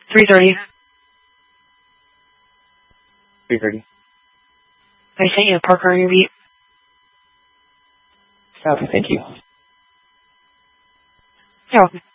3:30. 3:30. I sent you a Parker on your beat. Okay, thank you. You're welcome.